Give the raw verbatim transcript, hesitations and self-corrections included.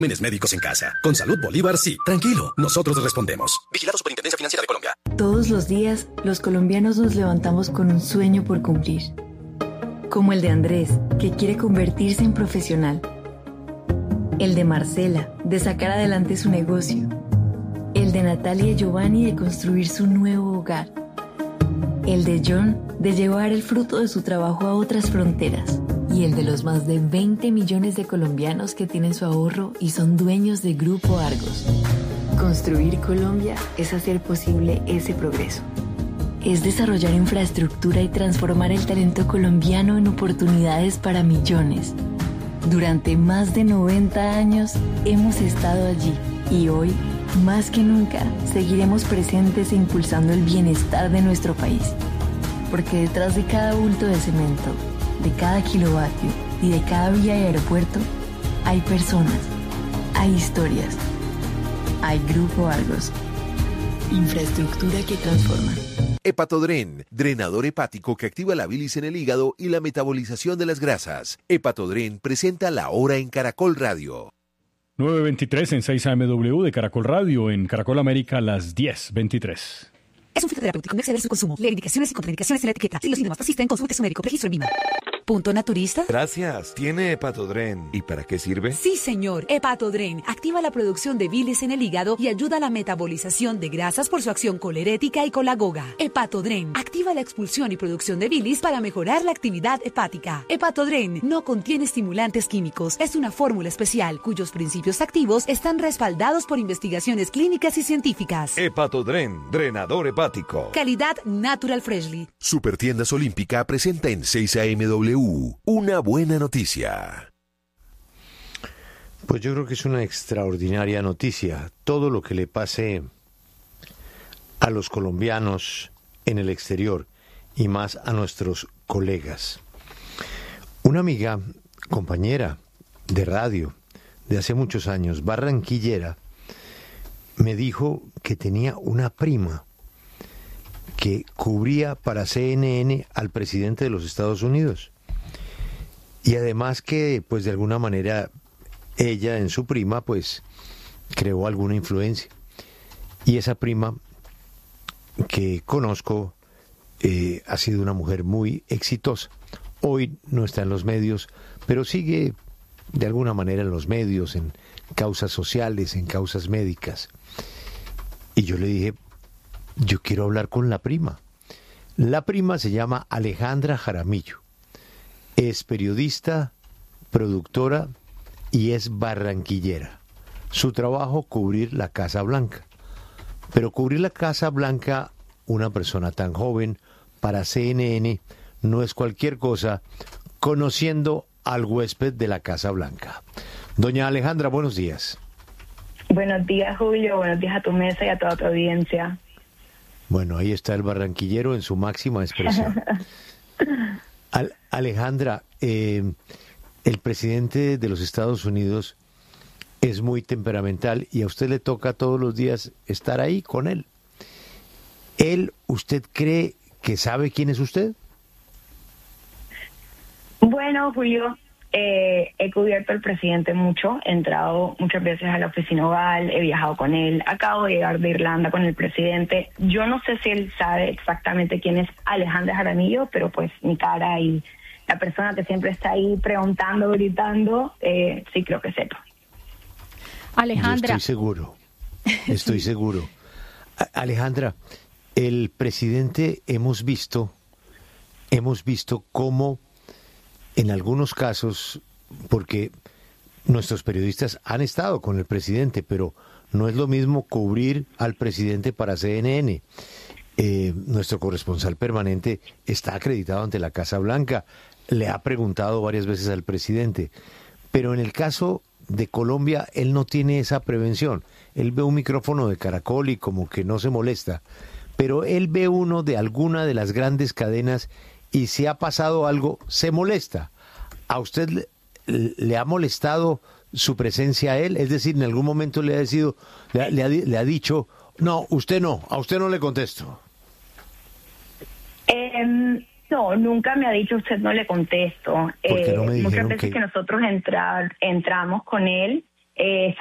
Exámenes médicos en casa. Con Salud Bolívar, sí. Tranquilo, nosotros respondemos. Vigilado Superintendencia Financiera de Colombia. Todos los días, los colombianos nos levantamos con un sueño por cumplir. Como el de Andrés, que quiere convertirse en profesional. El de Marcela, de sacar adelante su negocio. El de Natalia y Giovanni, de construir su nuevo hogar. El de John, de llevar el fruto de su trabajo a otras fronteras. Y el de los más de veinte millones de colombianos que tienen su ahorro y son dueños de Grupo Argos. Construir Colombia es hacer posible ese progreso. Es desarrollar infraestructura y transformar el talento colombiano en oportunidades para millones. Durante más de noventa años hemos estado allí y hoy, más que nunca, seguiremos presentes e impulsando el bienestar de nuestro país. Porque detrás de cada bulto de cemento, de cada kilovatio y de cada vía y aeropuerto, hay personas, hay historias, hay Grupo Argos. Infraestructura que transforma. Hepatodren, drenador hepático que activa la bilis en el hígado y la metabolización de las grasas. Hepatodren presenta La Hora en Caracol Radio. nueve veintitrés en seis A M W de Caracol Radio, en Caracol América a las diez veintitrés. Es un fitoterapéutico, no exceder su consumo. Lee indicaciones y contraindicaciones en la etiqueta. Si los síntomas persisten, consulte a su médico. Registro en VIMA. ¿Punto naturista? Gracias. ¿Tiene Hepatodren? ¿Y para qué sirve? Sí, señor. Hepatodren activa la producción de bilis en el hígado y ayuda a la metabolización de grasas por su acción colerética y colagoga. Hepatodren activa la expulsión y producción de bilis para mejorar la actividad hepática. Hepatodren no contiene estimulantes químicos. Es una fórmula especial cuyos principios activos están respaldados por investigaciones clínicas y científicas. Hepatodren, drenador hepático. Calidad Natural Freshly. Supertiendas Olímpica presenta en seis A M W una buena noticia. Pues yo creo que es una extraordinaria noticia. Todo lo que le pase a los colombianos en el exterior y más a nuestros colegas. Una amiga, compañera de radio de hace muchos años, barranquillera, me dijo que tenía una prima que cubría para C N N al presidente de los Estados Unidos. Y además que, pues de alguna manera, ella en su prima, pues, creó alguna influencia. Y esa prima que conozco eh, ha sido una mujer muy exitosa. Hoy no está en los medios, pero sigue de alguna manera en los medios, en causas sociales, en causas médicas. Y yo le dije, yo quiero hablar con la prima. La prima se llama Alejandra Jaramillo. Es periodista, productora y es barranquillera. Su trabajo, cubrir la Casa Blanca. Pero cubrir la Casa Blanca, una persona tan joven, para C N N, no es cualquier cosa, conociendo al huésped de la Casa Blanca. Doña Alejandra, buenos días. Buenos días, Julio. Buenos días a tu mesa y a toda tu audiencia. Bueno, ahí está el barranquillero en su máxima expresión. Al, Alejandra, eh, el presidente de los Estados Unidos es muy temperamental y a usted le toca todos los días estar ahí con él. ¿Él, usted cree que sabe quién es usted? Bueno, Julio, eh, he cubierto al presidente mucho, he entrado muchas veces a la oficina oval, he viajado con él, acabo de llegar de Irlanda con el presidente. Yo no sé si él sabe exactamente quién es Alejandra Jaramillo, pero pues mi cara y la persona que siempre está ahí preguntando, gritando, eh, sí creo que sepa. Alejandra. Yo estoy seguro, estoy sí. seguro. A- Alejandra, el presidente hemos visto, hemos visto cómo en algunos casos, porque nuestros periodistas han estado con el presidente, pero no es lo mismo cubrir al presidente para C N N. Eh, nuestro corresponsal permanente está acreditado ante la Casa Blanca, le ha preguntado varias veces al presidente, pero en el caso de Colombia, él no tiene esa prevención. Él ve un micrófono de Caracol y como que no se molesta, pero él ve uno de alguna de las grandes cadenas y si ha pasado algo, se molesta. ¿A usted le, le ha molestado su presencia a él? Es decir, en algún momento le ha, decido, le, le, ha, le ha dicho, no, usted no, a usted no le contesto. Eh, no, nunca me ha dicho usted no le contesto. ¿Por qué no me eh, muchas veces que... que nosotros entrar, entramos con él, eh,